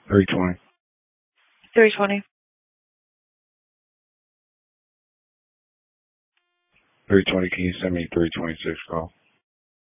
320. 320. 320, can you send me 326 call?